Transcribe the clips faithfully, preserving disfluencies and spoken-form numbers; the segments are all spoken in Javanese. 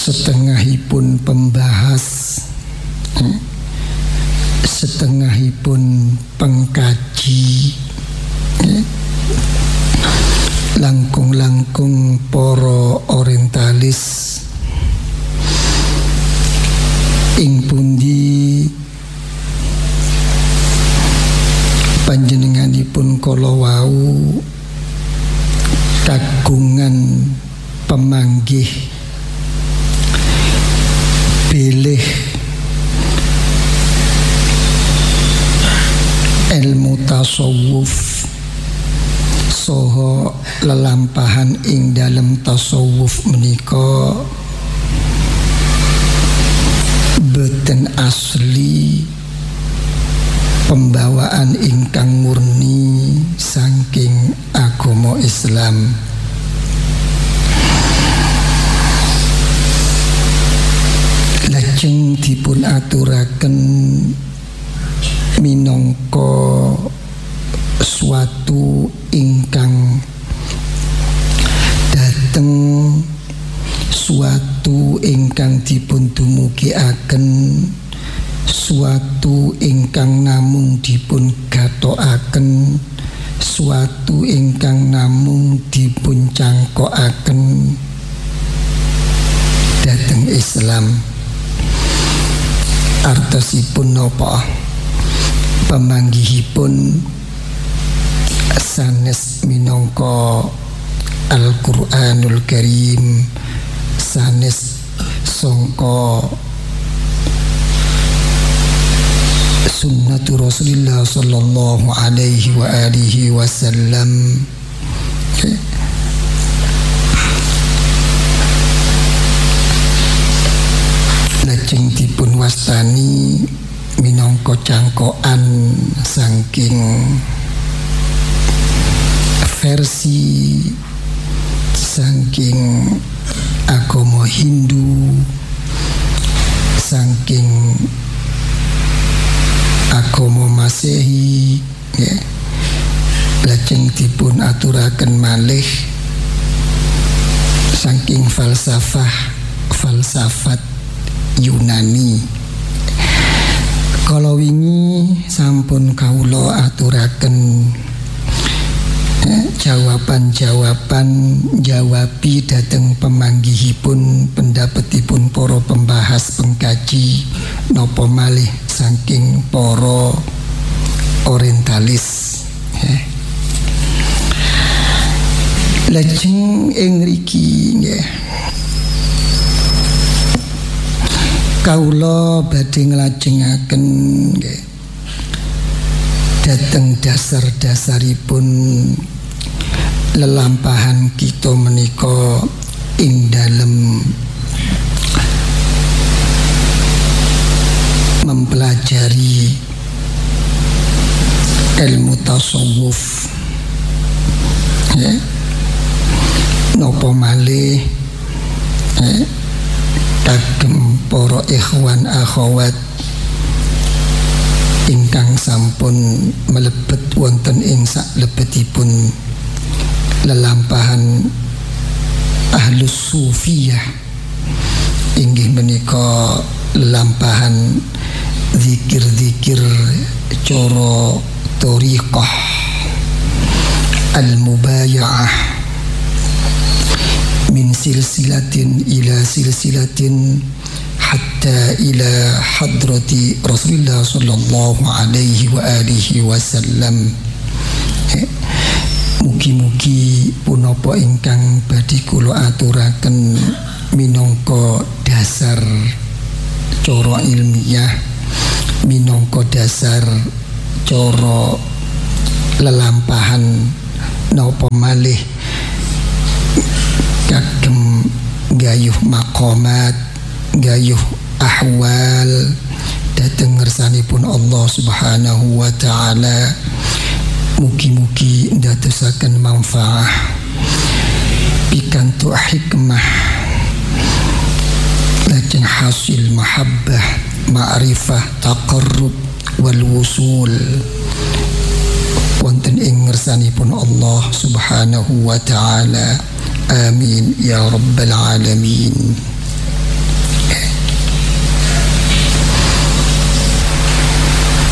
setengahipun pembahas, setengahipun pengkaji, langkung-langkung para orientalis ing pundi panjenenganipun kala wau kagungan pemanggih bilih ilmu tasawuf saha lelampahan ing dalam tasawuf menika boten asli pembawaan ingkang murni saking agama Islam. Lajeng dipun aturaken minangka suatu ingkang dateng, suatu ingkang dipun dumugiaken, suatu ingkang namung dipun gathokaken, suatu ingkang namung dipun cangkokaken dhateng Islam. Artosipun napa? Pamanggihipun sanes minangka Al-Qur'anul Karim, sanes sangka sunnatu Rasulillah sallallahu alaihi wa alihi wasallam. Okay. Lajeng dipun wastani minangka cangkokan saking versi saking agama Hindu, saking agama Masehi, ya. Lajeng dipun aturaken malih saking falsafah falsafat Yunani. Kalau wingi sampun kawula aturaken eh, jawaban-jawaban jawabi dhateng pemanggihipun pendapetipun para pembahas pengkaji napa malih saking para orientalis. Eh. Lajeng ing mriki nggih kawula badhe nglajengaken nggih dhateng dasar-dasaripun lelampahan kita menika ing dalem mempelajari ilmu tasawuf, ya. Napa malih eh, kagem para ikhwan akhwat ingkang sampun melebet wonten ing saklebetipun lelampahan Ahlus Sufiyah, inggih menika lelampahan zikir-zikir cara thariqah al-mubaya'ah min silsilatin ila silsilatin hatta ila hadrati Rasulullah sallallahu alaihi wa alihi wasallam. Mugi-mugi punapa ingkang badhe kula aturaken minangka dasar cara ilmiah, minangka dasar cara lelampahan napa malih kagem gayuh maqamat, gayuh ahwal dhateng ngersanipun Allah Subhanahu wa taala. Mugi-mugi ndadosaken manfaah pikantuk hikmah, lajeng hasil mahabbah, ma'rifah, taqarrub wal wusul wonten ing ngersanipun Allah Subhanahu wa taala. Amin ya rabbal alamin.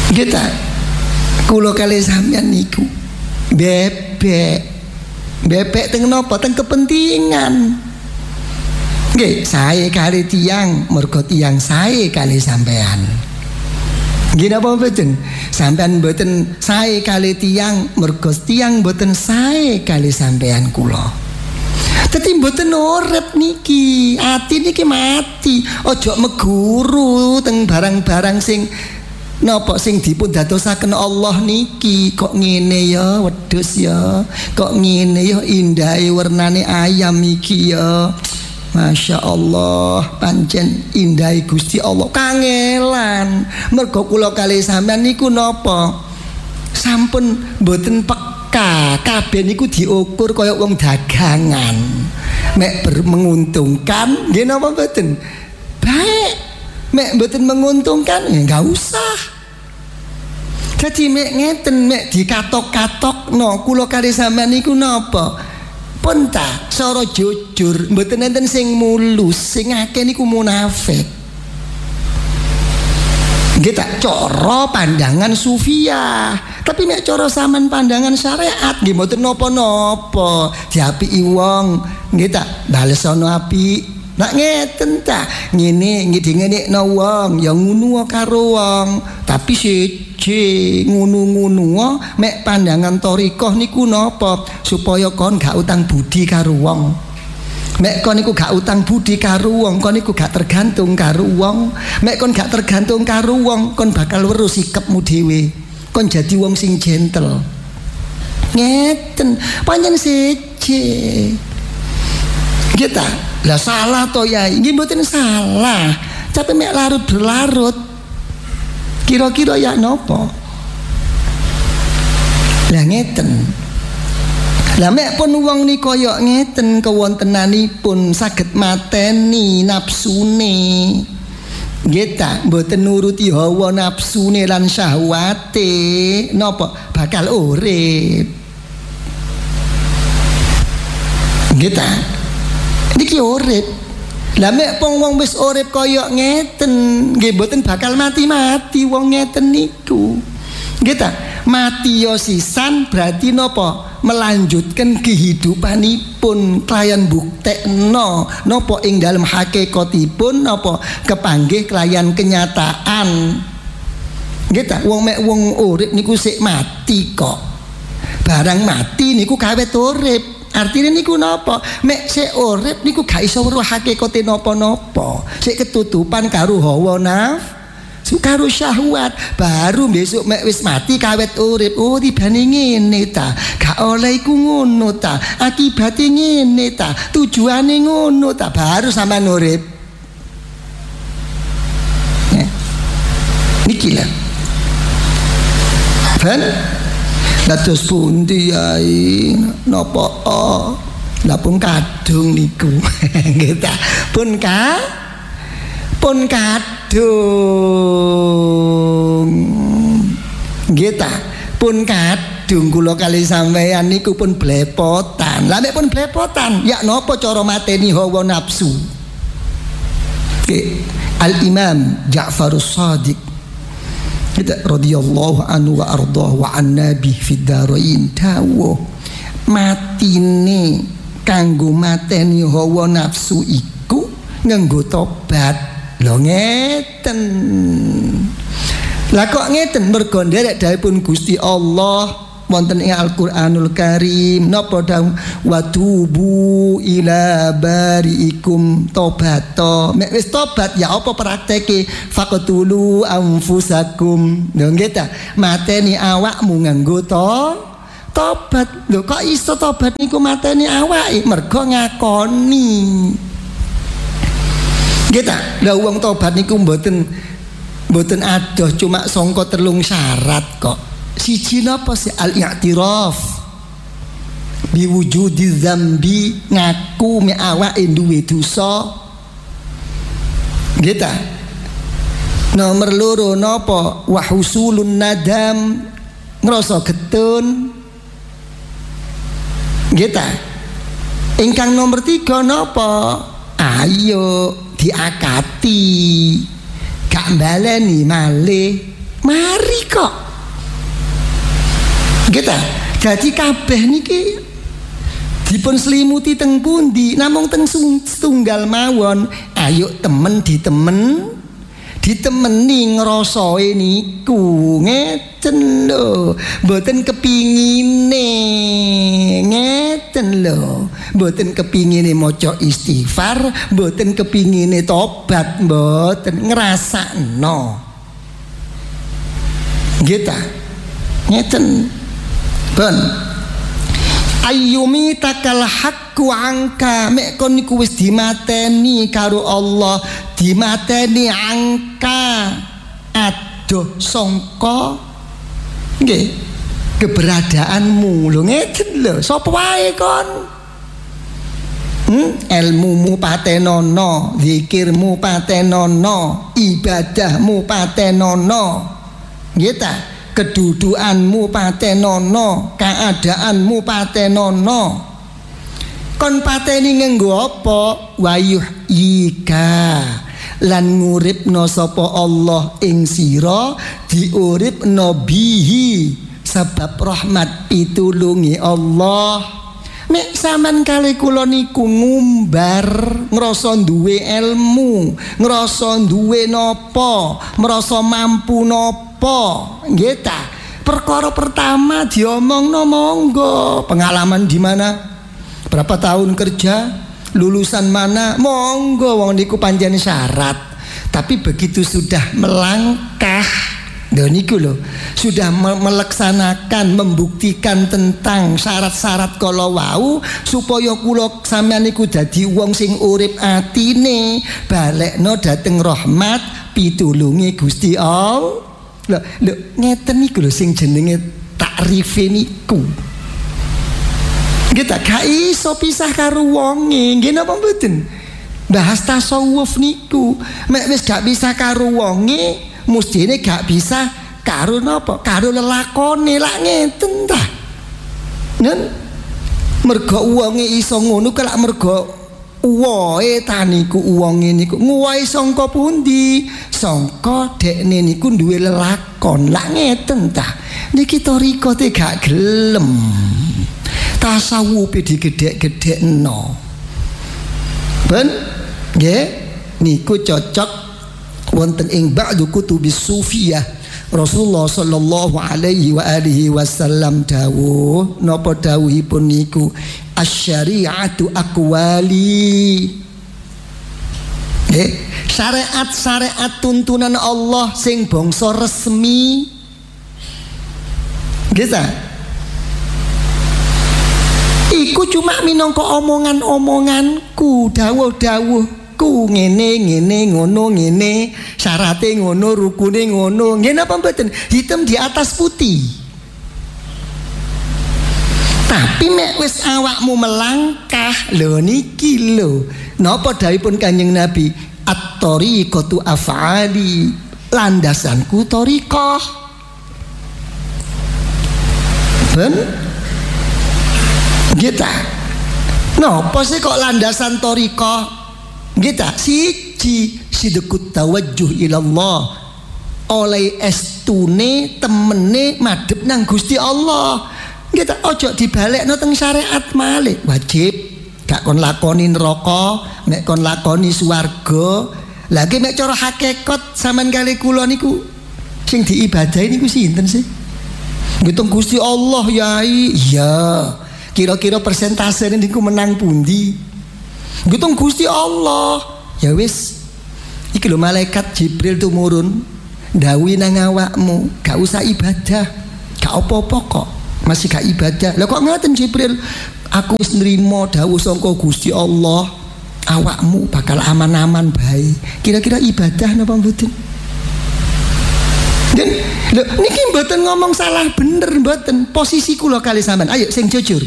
Kita kula kalih sampeyan niku bebek bebek teng napa teng kepentingan. Nggih, sae kali tiyang mergo tiyang sae kali sampean. Nggih napa mboten? Sampean mboten sae kali tiyang mergo tiyang mboten sae kali sampean kula. Dadi mboten urip niki, ati niki mati. Aja meguru teng barang-barang sing napa sing dipun dadosaken Allah niki. Kok ngene ya wedhus ya, kok ngene ya indahe wernane ayam iki ya. Masya Allah, pancen indahe Gusti Allah. Kangelan mergo kula kalih sampean niku napa sampun mboten peka. Kabeh niku diukur kaya wong dagangan, mek menguntungkan nggih napa mboten baik, mek mboten menguntungkan ya enggak usah. Jadi mek ngeten, mek dikatok-katokno kula kalih sampean niku napa pun ta cara jujur mboten enten sing mulus, sing akeh niku munafik. Nggih tak cara pandangan sufiyah, tapi nek cara sampean pandangan syariat nggih mboten napa-napa. Diapiki wong nggih tak bales ana apik. Nak ngeten ta ngene ngene-ngenekno wong ya ngono karo wong, tapi siji ngono-ngono mek pandangan thariqah niku napa supaya kon gak utang budi karo wong. Mek kon niku gak utang budi karo wong, kon niku gak tergantung karo wong. Mek kon gak tergantung karo wong, kon bakal weruh sikepmu dhewe. Kon jadi wong sing gentle. Ngeten, pancen siji. Kita lah salah to ya, nggih mboten salah. Tapi mek larut berlarut. Kira-kira ya napa? Lah ngeten. Lah mek pun wong nika kaya ngeten kewontenanipun saged mateni nafsune. Nggih ta, mboten nuruti hawa nafsune lan syahwate, napa bakal urip. Nggih ta? Niki urip. Lah mek pong wong wis urip kaya ngeten, nggih mboten bakal mati-mati wong ngeten niku. Nggih ta? Mati yo sisan berarti napa? Melanjutkan kehidupanipun kelayan buktekno napa ing dalam hakikatipun napa kepanggih kelayan kenyataan. Nggih ta? Wong mek wong urip niku sik mati kok. Barang mati niku kawet urip. Artinya niku napa? Mek sik urip niku gak iso weruh hakikate napa-napa. Sik ketutupan karo hawa nafsu, karo syahwat. Baru besok mek wis mati kawet urip. Oh tibane ngene ta. Gak oleh iku ngono ta. Akibate ngene ta. Tujuane ngono ta. Baru sampean urip. Ya. Niki lah. Ben dados pundi yai napa oh lah pun kadung niku nggih ta pun ka pun kadung nggih ta pun kadung kula kali sampeyan niku pun blepotan. Lah nek pun blepotan ya napa cara mateni hawa nafsu. Nggih Al Imam Ja'farus Shadiq kita radhiyallahu anhu wa ardhah wa annabi fid darain dawuh matine kanggo mateni hawa nafsu iku nganggo tobat. Lho ngeten. Lah kok ngeten mergo nderek dawuhipun Gusti Allah wonten ing Al-Qur'anul Karim napa dawuh watubu ila bariikum tobato. Mek wis tobat ya apa prakteke faqtulu anfusakum. Lho nggih ta mateni awakmu nganggo to tobat. Lho kok iso tobat niku mateni awake mergo ngakoni. Nggih ta lha wong tobat niku mboten mboten adoh cuma sangka telung syarat kok. Siji napa sih al-i'tiraf biwujudi dzambi, ngaku mek awake duwe dosa. Nggih ta? Nomor loro napa? Wa husulun nadam, ngrasa getun. Nggih ta? Ingkang nomor tiga napa? Ayo diakati. Gak baleni malih. Mari kok. Gitu. Jadi kabeh niki dipun selimuti teng pundi, namung teng setunggal mawon. Ayo temen ditemen, ditemeni ngrasake niku ngeten lho, mboten kepingine ngeten lho, mboten kepingine maca istighfar, mboten kepingine tobat, mboten ngrasakno. Nggih ta? Ngeten. Ben ayyumi takal haqqu angka, mek kon niku wis dimateni karo Allah, dimateni angka adoh sangka nggih keberadaanmu lho, ngeten lho. Sapa wae kon hmm? Ilmumu patenono, zikirmu patenono, ibadahmu patenono, nggih ta? Kedudukanmu patenono, keadaanmu patenono. Kon pateni nganggo apa? Wayuh yika lan nguripno sapa Allah ing sira, diuripno bihi sebab rahmat pitulungi Allah. Nek sampean kali kula niku ngumbar ngrasa duwe ilmu, ngrasa duwe napa, merasa mampu napa, nggih ta? Perkara pertama diomongno monggo, pengalaman di mana? Berapa tahun kerja? Lulusan mana? Monggo, wong niku pancen syarat. Tapi begitu sudah melangkah, lho niku lho, sudah melaksanakan, membuktikan tentang syarat-syarat kala wau supaya kula sampeyan niku dadi wong sing urip atine, balekno dhateng rahmat pitulungi Gusti Allah. Lho, lho ngeten niku lho sing jenenge takrife niku. Kita gak iso pisah karo wonge, nggih napa mboten? Bahas tasawuf niku, mek wis gak bisa karo wonge, mestine gak bisa karo napa? Karo lelakone, lak ngeten ta. Nen mergo wonge iso ngono kelak mergo uwoe ta niku wonge niku. Nguwahi sangka pundi? Sangka dekne niku duwe lelakon, lak ngeten ta. Niki torikote gak gelem. Tasawufe digedhek-gedhekno. Ben nggih niku cocok wonten ing ba'du kutubis sufiyah. Rasulullah sallallahu alaihi wa alihi wasallam dawuh, napa dawuhipun niku? Asy-syari'atu aqwali. Nggih, syariat-syariat tuntunan Allah sing bangsa resmi. Nggih ta? Iku cuma minangka omongan-omonganku, dawuh-dawuhku, ngene ngene ngono ngene, syarate ngono, rukune ngono. Nggih napa mboten? Hitam di atas putih. Tapi mek wis awakmu melangkah, lho niki lho. Napa dawuhipun Kanjeng Nabi? At-thariqatu af'ali, landasanku thariqah. Ben kita, no, pasti kok landasan thariqah kita siji sidqut tawajjuh ilallah, oleh estune temene madhep nang Gusti Allah. Kita ojo dibalekno teng syariat malih, wajib gak kon lakoni neraka, nek kon lakoni swarga. Lagi mek cara hakikat sampean kali kula niku sing diibadahi niku sinten sih? Ngitung Gusti Allah yai. Iya. Kira-kira persentase niku menang pundi? Ngitung Gusti Allah. Ya wis. Iki lho malaikat Jibril tumurun ndawuhi nang awakmu, gak usah ibadah. Gak apa-apa kok. Masih gak ibadah. Lah kok ngaten Jibril? Aku wis nrimo dawuh saka Gusti Allah, awakmu bakal aman-aman bae. Kira-kira ibadah napa mboten? Dan lho niki mboten ngomong salah bener mboten. Posisi kula kali sampean. Ayo sing jujur.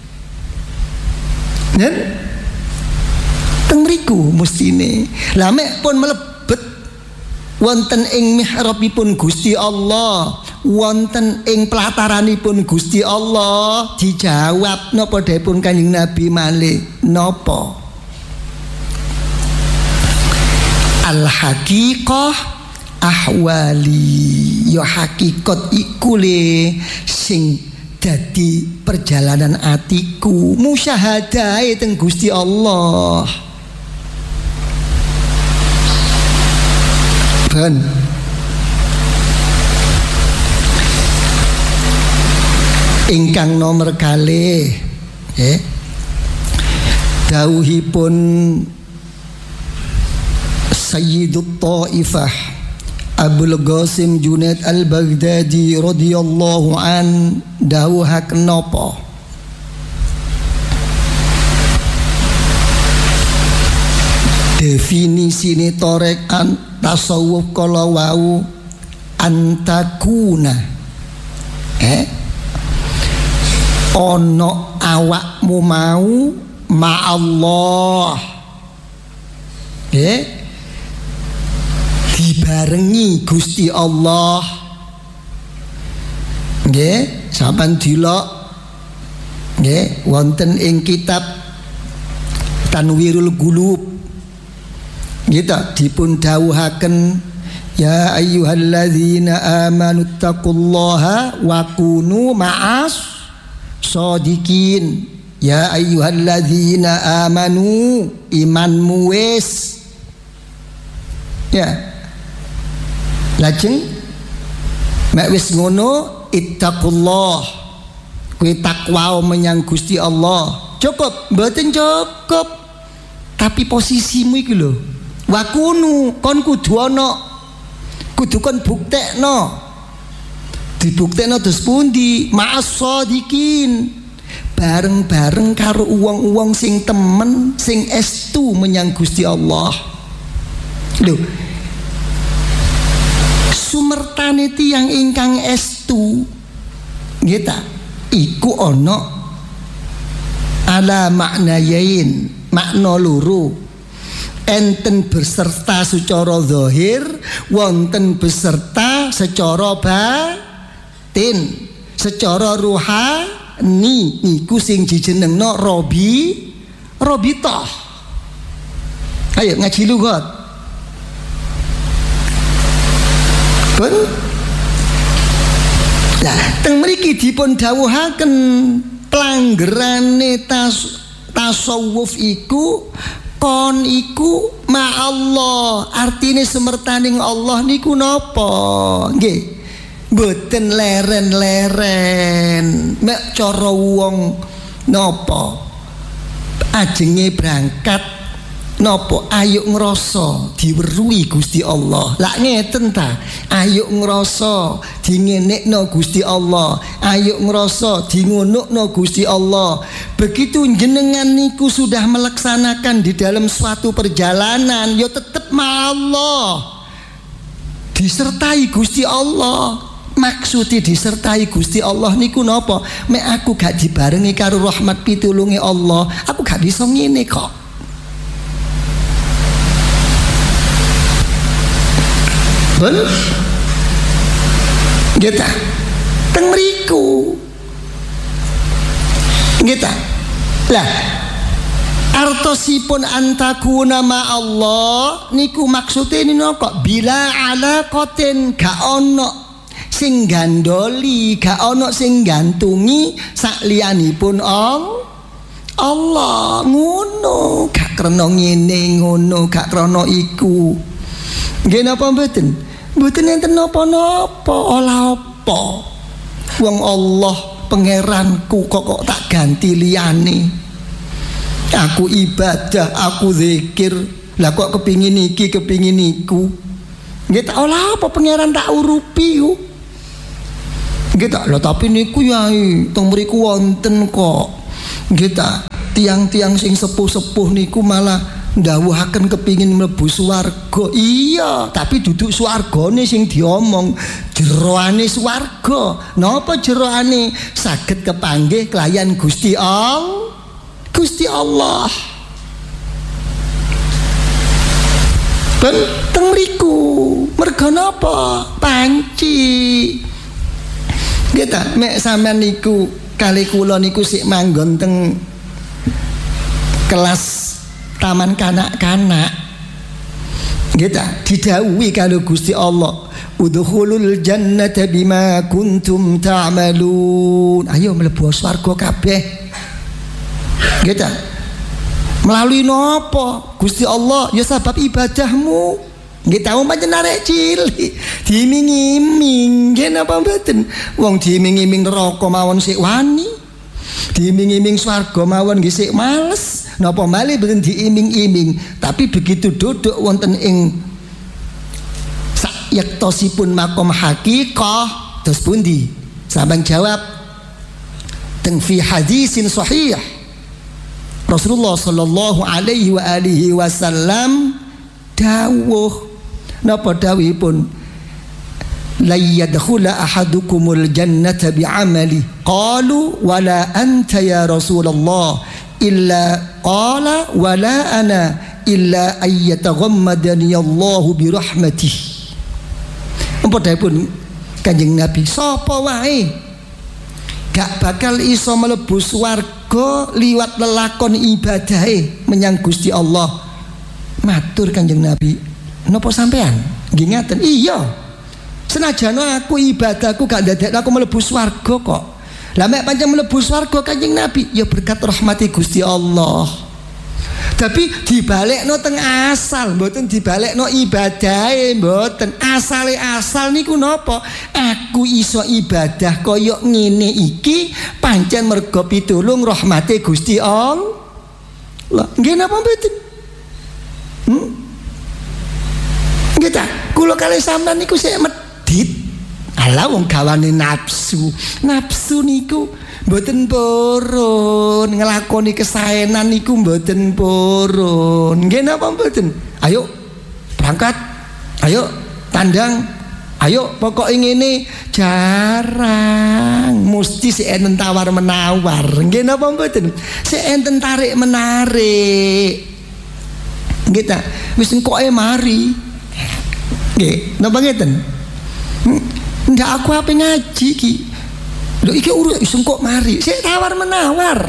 Nen teng mriku mestine. Lah mek pun mlebet wonten ing mihrabipun Gusti Allah, wonten ing pelataranipun Gusti Allah, dijawab napa dawuhipun Kanjeng Nabi malih napa? Al haqiqah ahwali ya hakikat iku le sing dadi perjalanan atiku musyahadahe teng Gusti Allah. Ben ingkang nomor kalih nggih dawuhipun Sayyidut Taifah Abul Qasim Junaid Al-Baghdadi radhiyallahu an dawuhaken napa definisine torek an tasawuf kala wau antakuna eh ono awakmu mau ma'allah eh dibarengi Gusti Allah nggih sampean dilok nggih wonten ing kitab Tanwirul Qulub gitu dipun dawuhaken ya ayyuhalladzina amanu taqullaha wa kunu ma'as shodiqin ya ayyuhalladzina amanu imanmu wis ya lajeng mek wis ngono ittaqullah kuwi takwa menyang Gusti Allah cukup mboten cukup tapi posisimu iki lho wakunu kon kudu ana kudu kon buktekno dibuktekno terus pundi ma'as shodiqin bareng-bareng karo uwong-uwong sing temen sing estu menyang Gusti Allah lho sumertane tiyang ingkang estu nggih ta iku ana ala maknayain makna loro enten beserta secara zahir wonten beserta secara batin secara ruhani niku sing dijenengno robi robitoh ayo ngaji lugat pun lah teng mriki dipun dawuhaken pelanggerane tas tasawuf iku kon iku ma'allah artine semertaning Allah niku napa nggih mboten leren-leren mek cara wong napa ajenge berangkat napa ayo ngrasa diweruhi Gusti Allah lak ngeten ta ayo ngrasa dingenekno Gusti Allah ayo ngrasa dingonokno Gusti Allah begitu jenengan niku sudah melaksanakan di dalam suatu perjalanan ya tetep ma'allah disertai Gusti Allah maksudnya disertai Gusti Allah niku napa mek aku gak dibarengi karo rahmat pitulunge Allah aku gak bisa ngene kok ben kita teng mriku kita lah artosipun antakuna ma Allah niku maksudnya ini kok bila alaqatin gak ono sing gandoli gak ono sing gantungi sakliyanipun Allah Allah ngono gak krana ngene ngono gak krana iku nggih napa mboten mboten enten napa-napa olah apa wong Allah pangeranku kok kok tak ganti liyane aku ibadah aku zikir lah kok kepingin iki kepingin iku nggih tak olah apa pangeran tak urupi yo nggih tak lho tapi niku yai teng mriku wonten kok nggih tak tiang-tiang sing sepuh-sepuh niku malah ndawuhaken kepingin mlebu swarga iya tapi duduk swargane sing diomong jeroane swarga napa jeroane saged kepanggih kelayan Gusti Allah Gusti Allah ben teng mriku merga napa panci nggih ta mek sampean niku kali kula niku sik manggon teng kelas taman kanak-kanak Kita didhawuhi kalau Gusti Allah, udkhulul jannata bima kuntum ta'malun. Ayo mlebu swarga kabeh. Kita melalui nopo? Gusti Allah ya sebab ibadahmu. Nggih tahu pancen arek cilik diiming-iming nggih napa mboten? Wong diiming-iming neraka mawon sik wani. Diiming-iming swarga mawon nggih sik males. Napa malih mboten diiming-iming, tapi begitu duduk wonten ing sayektosipun makom hakikah terus pundi? Sampeyan jawab teng fi hadisin sahih. Rasulullah sallallahu alaihi wa alihi wasallam dawuh napa dawuhipun, la yadkhula ahadukumul jannata bi'amali qalu wala anta ya Rasulullah illa qala wala ana illa ayyataghammadani Allahu bi rahmatih. Apa dawuhipun Kanjeng Nabi, sapa wae gak bakal iso mlebu swarga liwat lelakon ibadahe menyang Gusti Allah. Matur Kanjeng Nabi, napa sampean? Nggih ngaten. Iya. Senajan aku ibadahku gak ndadekno aku mlebu swarga kok. Lah mek pancen mlebu swarga Kanjeng Nabi ya berkat rahmati Gusti Allah. Tapi dibalekno teng asal, mboten dibalekno ibadahe, mboten. Asale asal niku napa? Aku iso ibadah kaya ngene iki pancen merga pitulung rahmate Gusti Allah. Lah nggih napa mboten? Hmm? Nggih ta? Kula kalih sampean niku sik medhit. Ala wong gawane nafsu. Nafsu niku mboten purun, nglakoni kesaenan niku mboten purun. Nggih napa mboten? Ayo berangkat. Ayo tandang. Ayo pokoke ngene jarang. Mesti sik enten tawar menawar. Nggih napa mboten? Sik enten tarik menarik. Nggih ta? Wis engkoke mari. Nggih, napa ngeten? Ndak aku ape ngaji ki. Lho iki urus iso kok mari. Sik tawar menawar.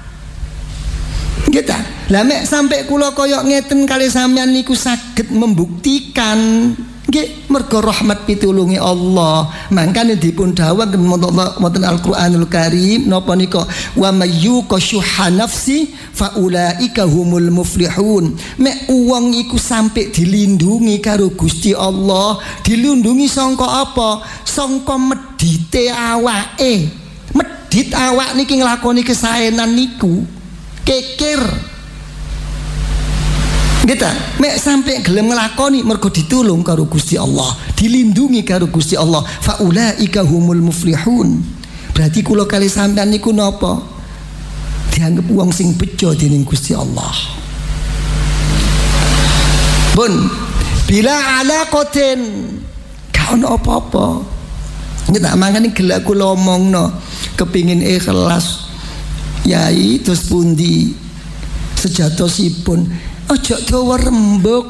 Nggih ta? Lah mek sampai kula kaya ngeten kali sampean niku saged membuktikan nggih merga rahmat pitulunge Allah. Mangkane dipun dawuhaken wonten Al-Qur'anul Karim napa nika wa mayyuqa syuha nafsi faulaika humul muflihun. Mek wong iku sampai dilindungi karo Gusti Allah, dilindungi sangka apa? Sangka medite awake. Medit awak niki nglakoni kesaenan niku kekir. Kita mek sampai gelem nglakoni mergo ditulung karo Gusti Allah, dilindungi karo Gusti Allah. Faulaika humul muflihun. Berarti kula kali sampean niku napa? Dianggep wong sing bejo dening Gusti Allah. Pun bila alaqatin gak ono apa-apa. Kita mangane gelak kula omongno kepingin ikhlas. Yai terus pundi sejatosipun ojo dawa rembug.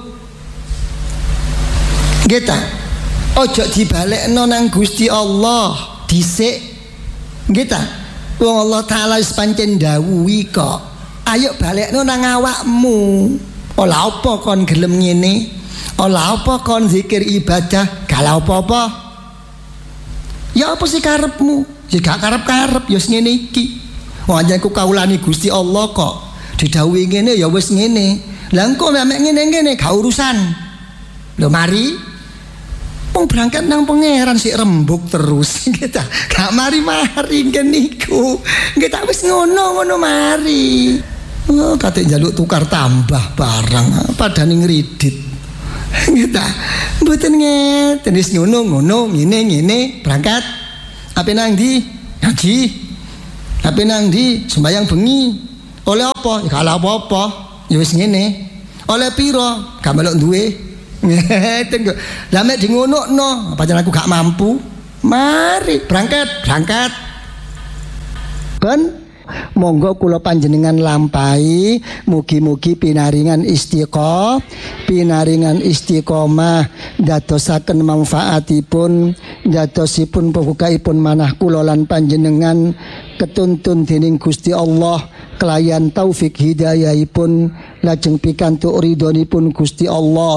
Kita ojo dibalekno nang Gusti Allah dhisik. Kita wong Allah taala wis pancen dawuhi kok. Ayo balekno nang awakmu. Ola apa kon gelem ngene? Ola apa kon zikir ibadah? Galau apa-apa. Ya apa sih karepmu? Ya gak karep-karep ya ngene iki. Wong anjenku kaulani Gusti Allah kok. Didhawuhi ngene ya wis ngene. Lah engko mek ngene-ngene gak urusan. Lho mari wong berangkat nang pangeran sik rembug terus. Kita gak mari-mari niku. Kita wis ngono-ngono mari. Oh, kate njaluk tukar tambah barang padane ngridit. Kita mboten ngeten wis ngono-ngono ngene-ngene berangkat. Ape nang ndi? Ngaji. Ape nang ndi? Sembayang bengi. Oleh apa? Ya gak apa-apa. Ya wis ngene. Oleh piro? Gak melok duwe. Ngeten kok. Lah mek di ngonokno, pancen aku gak mampu. Mari berangkat, berangkat. Ben monggo kula panjenengan lampahi mugi-mugi pinaringan istiqomah, pinaringan istiqomah dadosaken manfaatipun, dadosipun pembukaipun manah kula lan panjenengan ketuntun dening Gusti Allah kelayan taufik hidayahipun lajeng pikantuk ridhonipun Gusti Allah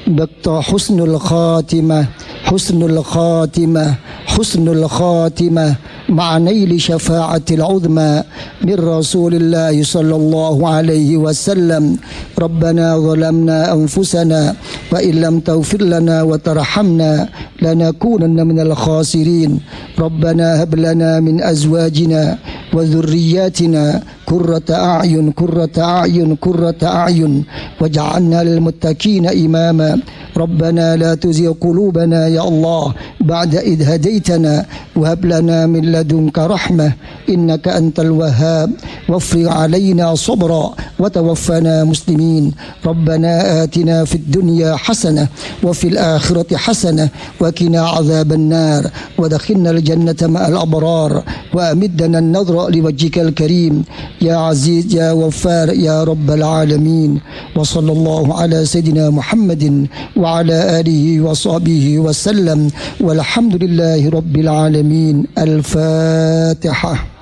بقت حسن الخاتمة حسن الخاتمة حسن الخاتمة مع نيل شفاعة العظمى من رسول الله صلى الله عليه وسلم. ربنا ظلمنا أنفسنا وإن لم تغفر لنا وترحمنا لنكونن من الخاسرين. ربنا هب لنا من أزواجنا وذرياتنا قرة أعين قرة أعين قرة أعين واجعلنا للمتقين إماما. ربنا لا تزغ قلوبنا يا الله بعد إذ هديتنا وهب لنا من لدنك رحمة إنك أنت الوهاب وافرغ علينا صبرا وتوفنا مسلمين. ربنا آتنا في الدنيا حسنة وفي الآخرة حسنة وقنا عذاب النار ودخلنا الجنة مع الأبرار وأمدنا النظر لوجهك الكريم يا عزيز يا غفار يا رب العالمين. وصلى الله على سيدنا محمد وعلى آله وصحبه وسلم والحمد لله رب العالمين. الفاتحة.